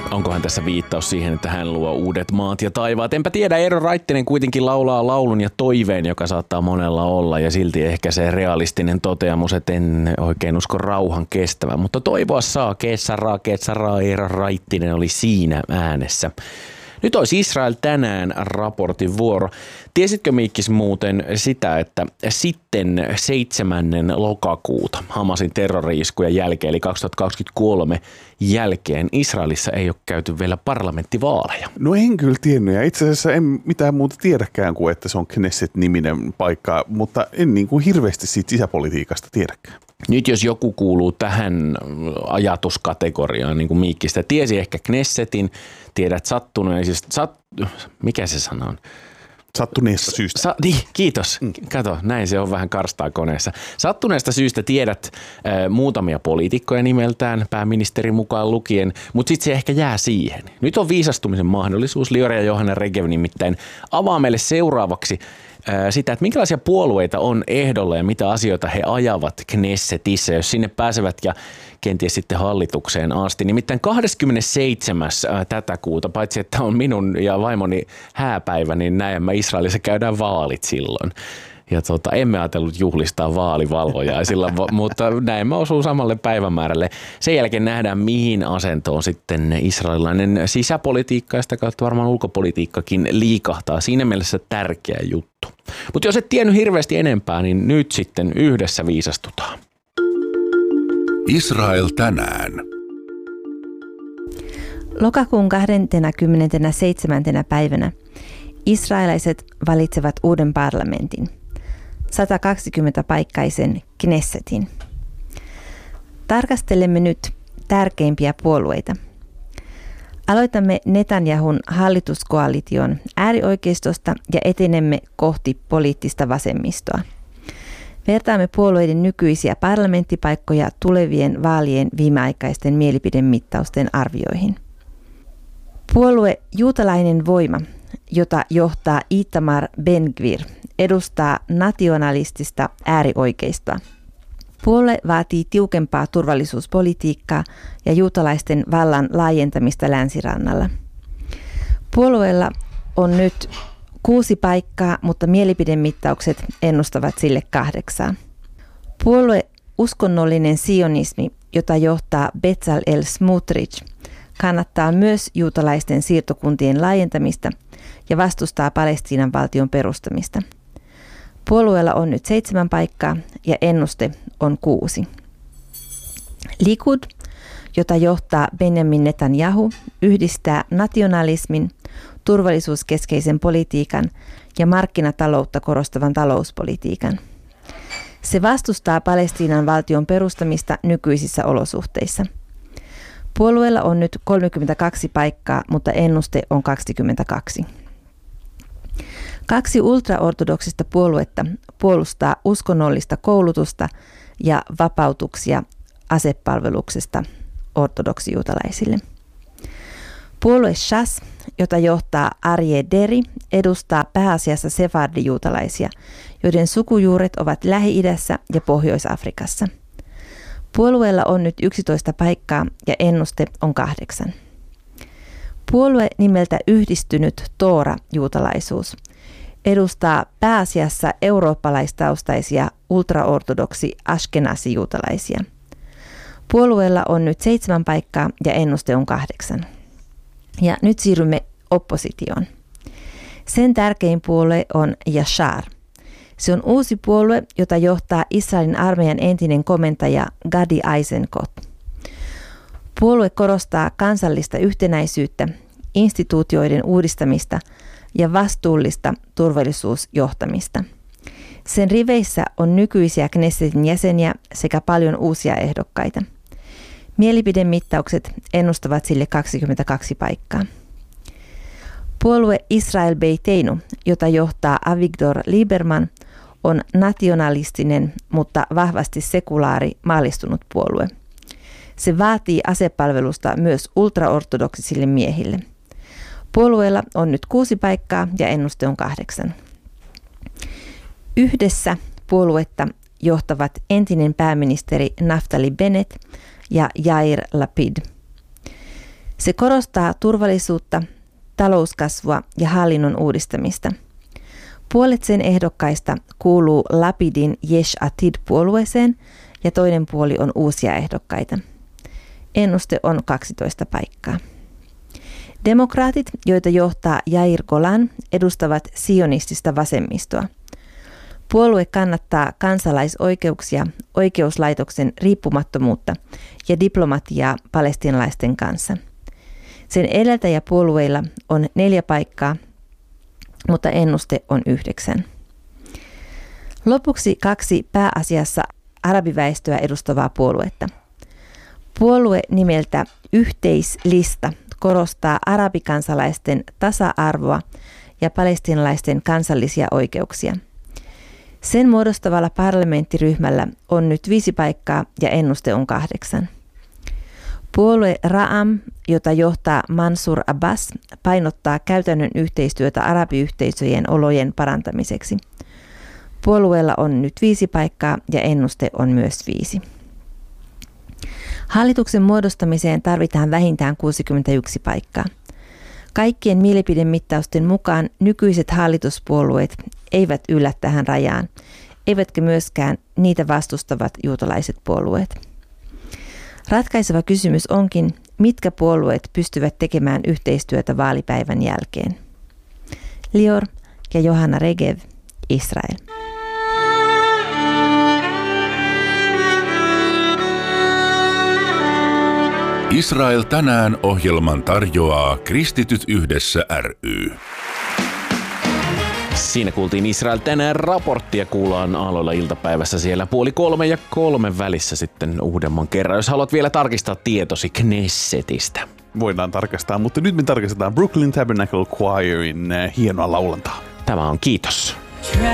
Onkohan tässä viittaus siihen, että hän luo uudet maat ja taivaat? Enpä tiedä, Eero Raittinen kuitenkin laulaa laulun ja toiveen, joka saattaa monella olla, ja silti ehkä se realistinen toteamus, että en oikein usko rauhan kestävän. Mutta toivoa saa, Ketsaraa, Eero Raittinen oli siinä äänessä. Nyt olisi Israel tänään raportin vuoro. Tiesitkö, Miikkis, muuten sitä, että sitten 7. lokakuuta Hamasin terrori-iskujen jälkeen, eli 2023 jälkeen, Israelissa ei ole käyty vielä parlamenttivaaleja? No en kyllä tiennyt, ja itse asiassa en mitään muuta tiedäkään kuin, että se on Knesset-niminen paikka, mutta en niin kuin hirveästi siitä sisäpolitiikasta tiedäkään. Nyt jos joku kuuluu tähän ajatuskategoriaan, niin kuin Miikkistä, tiesi ehkä Knessetin, tiedät sattuneista, mikä se sana on? Sattuneesta syystä. Niin, kiitos. Kato, näin se on vähän karstaa koneessa. Sattuneesta syystä tiedät muutamia poliitikkoja nimeltään, pääministeri mukaan lukien, mutta sitten se ehkä jää siihen. Nyt on viisastumisen mahdollisuus. Lior ja Johanna Regev nimittäin avaa meille seuraavaksi sitä, että minkälaisia puolueita on ehdolla ja mitä asioita he ajavat Knessetissä, jos sinne pääsevät ja kenties sitten hallitukseen asti. Nimittäin 27. tätä kuuta, paitsi että on minun ja vaimoni hääpäivä, niin näemmä Israelissa käydään vaalit silloin. Ja emme ajatellut juhlistaa vaalivalvojaa, mutta näemmä osuu samalle päivämäärälle. Sen jälkeen nähdään, mihin asentoon sitten israelilainen sisäpolitiikka ja sitä kautta varmaan ulkopolitiikkakin liikahtaa. Siinä mielessä tärkeä juttu. Mutta jos et tiennyt hirveästi enempää, niin nyt sitten yhdessä viisastutaan. Israel tänään. Lokakuun 27. päivänä israelaiset valitsevat uuden parlamentin, 120-paikkaisen Knessetin. Tarkastelemme nyt tärkeimpiä puolueita. Aloitamme Netanyahun hallituskoalition äärioikeistosta ja etenemme kohti poliittista vasemmistoa. Vertaamme puolueiden nykyisiä parlamenttipaikkoja tulevien vaalien viimeaikaisten mielipidemittausten arvioihin. Puolue Juutalainen voima, jota johtaa Itamar Ben-Gvir, edustaa nationalistista äärioikeistoa. Puolue vaatii tiukempaa turvallisuuspolitiikkaa ja juutalaisten vallan laajentamista länsirannalla. Puolueella on nyt 6 paikkaa, mutta mielipidemittaukset ennustavat sille 8. Puolue Uskonnollinen sionismi, jota johtaa Bezalel Smotrich, kannattaa myös juutalaisten siirtokuntien laajentamista ja vastustaa Palestiinan valtion perustamista. Puolueella on nyt 7 paikkaa ja ennuste on 6. Likud, jota johtaa Benjamin Netanyahu, yhdistää nationalismin, turvallisuuskeskeisen politiikan ja markkinataloutta korostavan talouspolitiikan. Se vastustaa Palestiinan valtion perustamista nykyisissä olosuhteissa. Puolueella on nyt 32 paikkaa, mutta ennuste on 22. 2 ultraortodoksista puoluetta puolustaa uskonnollista koulutusta ja vapautuksia asepalveluksesta ortodoksijuutalaisille. Puolue Shas, jota johtaa Aryeh Deri, edustaa pääasiassa sefardijuutalaisia, joiden sukujuuret ovat Lähi-idässä ja Pohjois-Afrikassa. Puolueella on nyt 11 paikkaa ja ennuste on 8. Puolue nimeltä Yhdistynyt Toora-juutalaisuus edustaa pääasiassa eurooppalaistaustaisia ultraortodoksi ashkenazi-juutalaisia. Puolueella on nyt 7 paikkaa ja ennuste on 8. Ja nyt siirrymme oppositioon. Sen tärkein puolue on Yashar. Se on uusi puolue, jota johtaa Israelin armeijan entinen komentaja Gadi Eisenkot. Puolue korostaa kansallista yhtenäisyyttä, instituutioiden uudistamista ja vastuullista turvallisuusjohtamista. Sen riveissä on nykyisiä Knessetin jäseniä sekä paljon uusia ehdokkaita. Mielipidemittaukset ennustavat sille 22 paikkaa. Puolue Israel Beiteinu, jota johtaa Avigdor Lieberman, on nationalistinen, mutta vahvasti sekulaari maallistunut puolue. Se vaatii asepalvelusta myös ultraortodoksisille miehille. Puolueella on nyt 6 paikkaa ja ennuste on 8. Yhdessä puoluetta johtavat entinen pääministeri Naftali Bennett ja Yair Lapid. Se korostaa turvallisuutta, talouskasvua ja hallinnon uudistamista. Puolet sen ehdokkaista kuuluu Lapidin Yesh Atid-puolueeseen ja toinen puoli on uusia ehdokkaita. Ennuste on 12 paikkaa. Demokraatit, joita johtaa Yair Golan, edustavat sionistista vasemmistoa. Puolue kannattaa kansalaisoikeuksia, oikeuslaitoksen riippumattomuutta ja diplomatiaa palestiinalaisten kanssa. Sen edeltäjäpuolueilla on 4 paikkaa, mutta ennuste on 9. Lopuksi 2 pääasiassa arabiväestöä edustavaa puoluetta. Puolue nimeltä Yhteislista korostaa arabikansalaisten tasa-arvoa ja palestiinalaisten kansallisia oikeuksia. Sen muodostavalla parlamenttiryhmällä on nyt 5 paikkaa ja ennuste on 8. Puolue Ra'am, jota johtaa Mansur Abbas, painottaa käytännön yhteistyötä arabiyhteisöjen olojen parantamiseksi. Puolueella on nyt 5 paikkaa ja ennuste on myös 5. Hallituksen muodostamiseen tarvitaan vähintään 61 paikkaa. Kaikkien mielipidemittausten mukaan nykyiset hallituspuolueet eivät yllä tähän rajaan, eivätkä myöskään niitä vastustavat juutalaiset puolueet. Ratkaiseva kysymys onkin, mitkä puolueet pystyvät tekemään yhteistyötä vaalipäivän jälkeen. Lior ja Johanna Regev, Israel. Israel tänään -ohjelman tarjoaa Kristityt yhdessä ry. Siinä kuultiin Israel tänään raporttia, kuullaan aloilla iltapäivässä siellä 2:30 ja 3 välissä sitten uudemman kerran. Jos haluat vielä tarkistaa tietosi Knessetistä. Voidaan tarkastaa, mutta nyt me tarkastetaan Brooklyn Tabernacle Choirin hienoa laulantaa. Tämä on Kiitos.